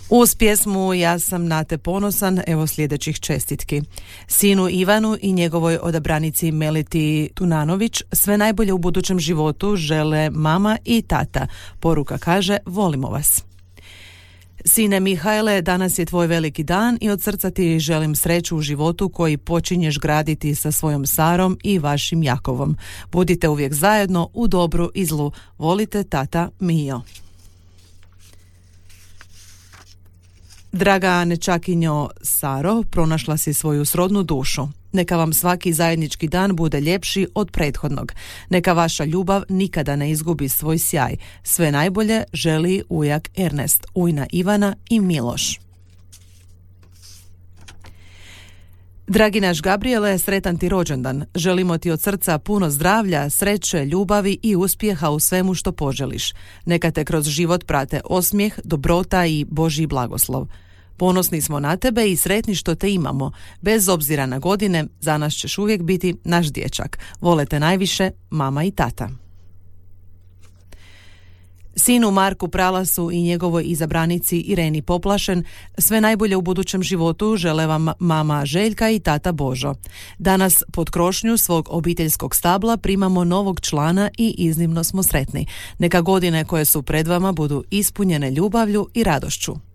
Uz pjesmu Ja sam na te ponosan, evo sljedećih čestitki. Sinu Ivanu i njegovoj odabranici Meliti Tunanović sve najbolje u budućem životu žele mama i tata. Poruka kaže: volimo vas. Sine Mihajle, danas je tvoj veliki dan i od srca ti želim sreću u životu koji počinješ graditi sa svojom Sarom i vašim Jakovom. Budite uvijek zajedno u dobru i zlu. Volite, tata Mijo. Draga nečakinjo Saro, pronašla si svoju srodnu dušu. Neka vam svaki zajednički dan bude ljepši od prethodnog. Neka vaša ljubav nikada ne izgubi svoj sjaj. Sve najbolje želi ujak Ernest, ujna Ivana i Miloš. Dragi naš Gabriele, sretan ti rođendan. Želimo ti od srca puno zdravlja, sreće, ljubavi i uspjeha u svemu što poželiš. Neka te kroz život prate osmijeh, dobrota i Božji blagoslov. Ponosni smo na tebe i sretni što te imamo. Bez obzira na godine, za nas ćeš uvijek biti naš dječak. Vole te najviše mama i tata. Sinu Marku Pralasu i njegovoj izabranici Ireni Poplašen sve najbolje u budućem životu žele vam mama Željka i tata Božo. Danas pod krošnju svog obiteljskog stabla primamo novog člana i iznimno smo sretni. Neka godine koje su pred vama budu ispunjene ljubavlju i radošću.